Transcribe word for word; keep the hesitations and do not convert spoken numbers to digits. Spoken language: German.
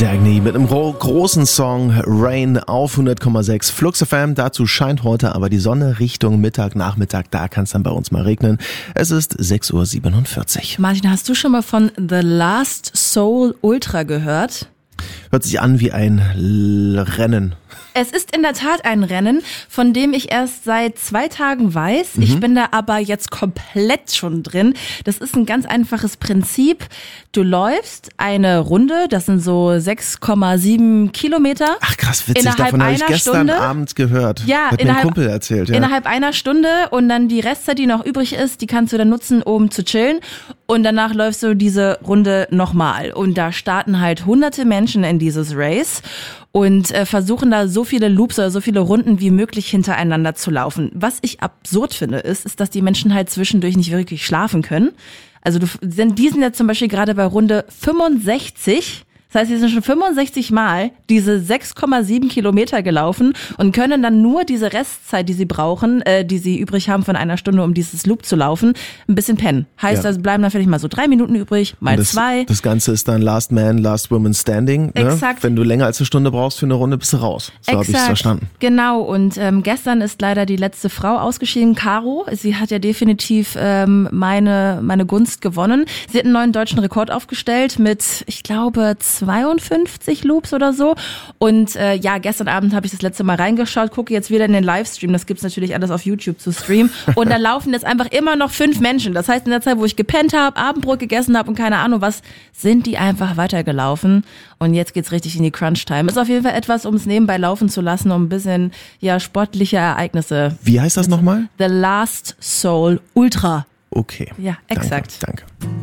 Dagny mit einem gro- großen Song Rain auf hundert Komma sechs Flux F M. Dazu scheint heute aber die Sonne Richtung Mittag, Nachmittag. Da kann es dann bei uns mal regnen. Es ist sechs Uhr siebenundvierzig. Martin, hast du schon mal von The Last Soul Ultra gehört? Hört sich an wie ein L- Rennen. Es ist in der Tat ein Rennen, von dem ich erst seit zwei Tagen weiß. Mhm. Ich bin da aber jetzt komplett schon drin. Das ist ein ganz einfaches Prinzip. Du läufst eine Runde, das sind so sechs Komma sieben Kilometer. Ach krass, witzig, innerhalb davon habe ich gestern Stunde. Abend gehört. Ja, hat mir ein Kumpel erzählt. Ja. Innerhalb einer Stunde und dann die Restzeit, die noch übrig ist, die kannst du dann nutzen, um zu chillen. Und danach läufst du diese Runde nochmal. Und da starten halt hunderte Menschen in dieses Race und äh, versuchen da so viele Loops oder so viele Runden wie möglich hintereinander zu laufen. Was ich absurd finde, ist, ist, dass die Menschen halt zwischendurch nicht wirklich schlafen können. Also du, die sind ja zum Beispiel gerade bei Runde fünfundsechzig. Das heißt, sie sind schon fünfundsechzig Mal diese sechs Komma sieben Kilometer gelaufen und können dann nur diese Restzeit, die sie brauchen, äh, die sie übrig haben von einer Stunde, um dieses Loop zu laufen, ein bisschen pennen. Heißt, ja. Da bleiben dann vielleicht mal so drei Minuten übrig, mal das, zwei. Das Ganze ist dann Last Man, Last Woman Standing. Ne? Exakt. Wenn du länger als eine Stunde brauchst für eine Runde, bist du raus. So habe ich es verstanden. Genau. Und ähm, gestern ist leider die letzte Frau ausgeschieden, Caro. Sie hat ja definitiv ähm, meine meine Gunst gewonnen. Sie hat einen neuen deutschen Rekord aufgestellt mit, ich glaube, zweiundfünfzig Loops oder so. Und äh, ja, gestern Abend habe ich das letzte Mal reingeschaut, gucke jetzt wieder in den Livestream. Das gibt's natürlich alles auf YouTube zu streamen. Und da laufen jetzt einfach immer noch fünf Menschen. Das heißt, in der Zeit, wo ich gepennt habe, Abendbrot gegessen habe und keine Ahnung was, sind die einfach weitergelaufen. Und jetzt geht's richtig in die Crunch-Time. Ist auf jeden Fall etwas, um es nebenbei laufen zu lassen, um ein bisschen ja sportliche Ereignisse. Wie heißt das nochmal? The Last Soul Ultra. Okay. Ja, exakt. Danke. danke.